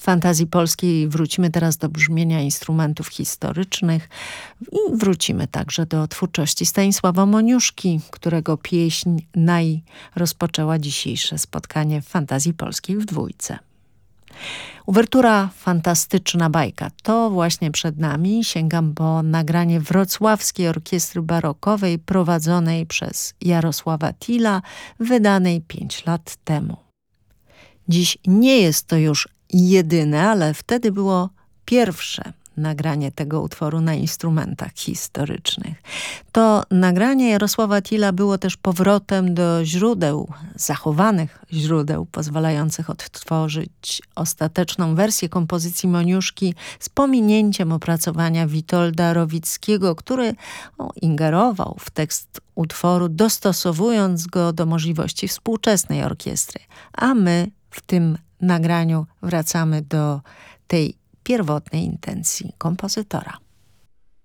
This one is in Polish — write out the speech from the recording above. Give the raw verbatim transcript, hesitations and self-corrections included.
Fantazji polskiej wrócimy teraz do brzmienia instrumentów historycznych i wrócimy także do twórczości Stanisława Moniuszki, którego pieśń Naj rozpoczęła dzisiejsze spotkanie w Fantazji polskiej w dwójce. Uwertura Fantastyczna bajka to właśnie przed nami. Sięgam po nagranie Wrocławskiej Orkiestry Barokowej prowadzonej przez Jarosława Tilla, wydanej pięć lat temu. Dziś nie jest to już jedyne, ale wtedy było pierwsze nagranie tego utworu na instrumentach historycznych. To nagranie Jarosława Tilla było też powrotem do źródeł, zachowanych źródeł, pozwalających odtworzyć ostateczną wersję kompozycji Moniuszki z pominięciem opracowania Witolda Rowickiego, który o, ingerował w tekst utworu, dostosowując go do możliwości współczesnej orkiestry. A my w tym nagraniu wracamy do tej pierwotnej intencji kompozytora.